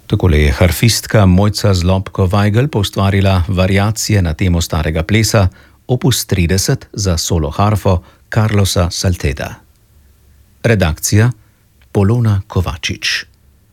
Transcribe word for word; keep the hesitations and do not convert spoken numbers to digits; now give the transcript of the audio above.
Takole je harfistka Mojca Zlobko-Vajgl poustvarila variacije na temo starega plesa opus trideset za solo harfo Carlosa Salteda. Redakcija Polona Kovačič.